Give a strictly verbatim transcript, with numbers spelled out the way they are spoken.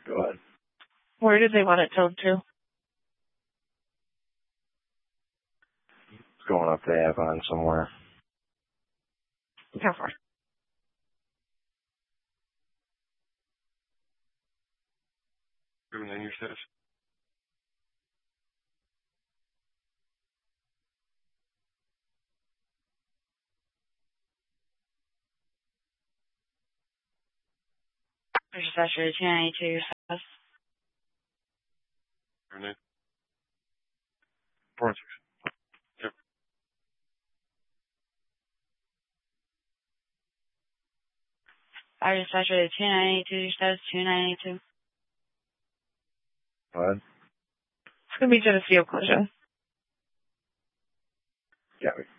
Go ahead. Where did they want it towed to? It's going up the Avon somewhere. How far? Everything you said. There's actually two ninety-two South. Your name? Four six. Yep. I just actually two ninety-two South, two ninety-two. Go ahead. It's going to be Geneseo collision. Yeah.